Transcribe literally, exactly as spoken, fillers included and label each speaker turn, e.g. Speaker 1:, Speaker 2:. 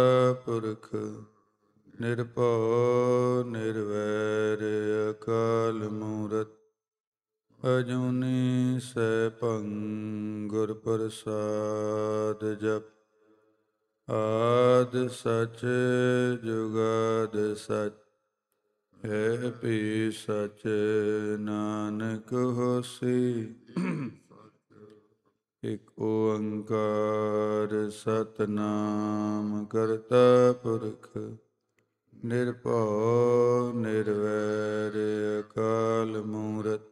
Speaker 1: ਪੁਰਖ ਨਿਰਭਉ ਨਿਰਵੈਰ ਅਕਾਲ ਮੂਰਤ ਅਜੂਨੀ ਸੈਭੰ ਗੁਰ ਪ੍ਰਸਾਦ ਜਪ। ਆਦਿ ਸਚ ਜੁਗਾਦ ਸਚ ਹੈ ਭੀ ਸਚ ਨਾਨਕ ਹੋਸੀ। ਇਕ ਓੰਕਾਰ ਸਤਿਨਾਮ ਕਰਤਾ ਪੁਰਖ ਨਿਰਭਉ ਨਿਰਵੈਰ ਅਕਾਲ ਮੂਰਤ